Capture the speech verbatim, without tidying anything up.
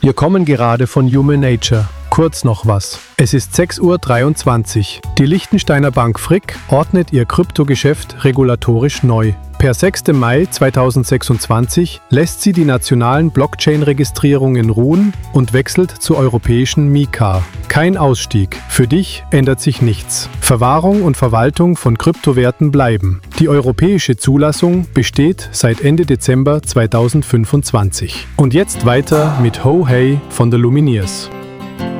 Wir kommen gerade von Human Nature. Kurz noch was. Es ist sechs Uhr dreiundzwanzig. Die Liechtensteiner Bank Frick ordnet ihr Kryptogeschäft regulatorisch neu. Per sechster Mai zweitausendsechsundzwanzig lässt sie die nationalen Blockchain-Registrierungen ruhen und wechselt zur europäischen MiCA. Kein Ausstieg. Für dich ändert sich nichts. Verwahrung und Verwaltung von Kryptowerten bleiben. Die europäische Zulassung besteht seit Ende Dezember zweitausendfünfundzwanzig. Und jetzt weiter mit Ho Hey von The Lumineers.